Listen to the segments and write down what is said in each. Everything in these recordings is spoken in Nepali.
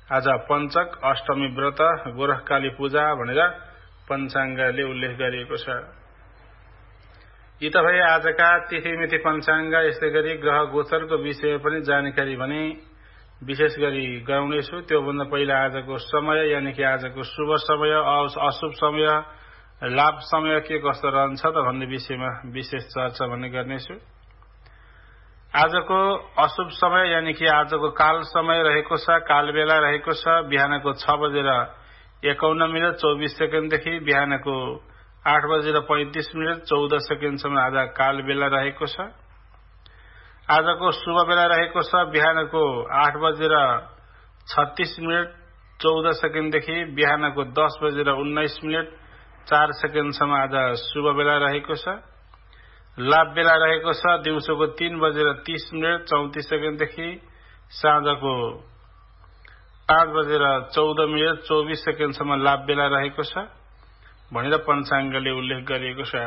आज पञ्चक, अष्टमी व्रत, गोरखकाली पूजा भनेर पञ्चाङ्गले उल्लेख गरिएको छ। यी त भए आजका तिथिमिति पञ्चाङ्ग। यस्तै गरी ग्रह गोचरको विषय पनि जानकारी भने विशेष गरी गराउनेछु। त्योभन्दा पहिला आजको समय यानि कि आजको शुभ समय, अशुभ समय, लाभ समय के कस्तो रहन्छ त भन्ने विषयमा विशेष चर्चा भन्ने गर्नेछु। आजको अशुभ समय यानि कि आजको काल समय रहेको छ, काल बेला रहेको छ बिहानको 6:51 देखि बिहानको 8:35 सम्म आज काल बेला रहेको छ। आजको शुभ बेला रहेको छ बिहानको 8:36 देखि बिहानको 10:19 सम्म आज शुभ बेला रहेको छ। लाभ बेला रहेको छ दिउँसोको 3:30 देखि साँझको 5:14 सम्म लाभ बेला रहेको छ भनेर पञ्चाङ्गले उल्लेख गरिएको छ।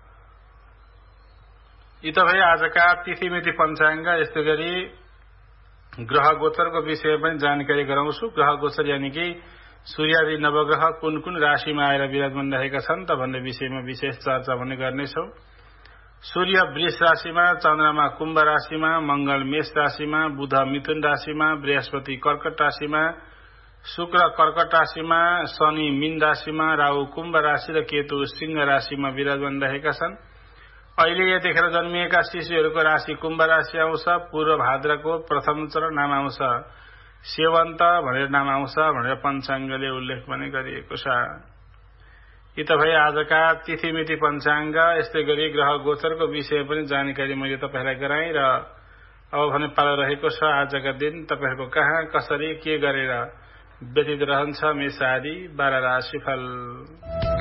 यी त भए आजका तिथिमिति पञ्चाङ्ग। यस्तै गरी ग्रह गोचरको विषय पनि जानकारी गराउँछु। ग्रह गोचर यानि कि सूर्यादि नवग्रह कुन कुन राशिमा आएर विराजमान रहेका छन् त भन्ने विषयमा विशेष चर्चा भन्ने गर्नेछौँ। सूर्य वृष राशिमा, चन्द्रमा कुम्भ राशिमा, मंगल मेष राशिमा, बुध मिथुन राशिमा, बृहस्पति कर्कट राशिमा, शुक्र कर्कट राशिमा, शनि मीन राशिमा, राहु कुम्भ राशि र केतु सिंह राशिमा विराजमान रहेका छन्। अहिले यतिखेर जन्मिएका शिशुहरूको राशि कुम्भ राशि आउँछ। पूर्व भाद्रको प्रथम चरण नाम आउँछ सेवन्त भनेर नाम आउँछ भनेर पञ्चाङ्गले उल्लेख पनि गरिएको छ। यी त भए आजका तिथिमिति पञ्चाङ्ग। यस्तै गरी ग्रह गोचरको विषय पनि जानकारी मैले तपाईलाई गराएँ र अब भने पालो रहेको छ आजका दिन तपाईहरुको कहाँ कसरी के गरेर व्यतीत रहन्छ मेष आदि 12 राशिफल।